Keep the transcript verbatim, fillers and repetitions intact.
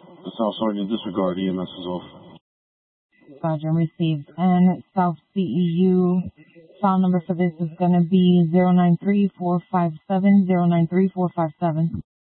South Sergeant, disregard. E M S is off. Roger, received. And South C E U, file number for this is going to be zero nine three four five seven, zero nine three four five seven.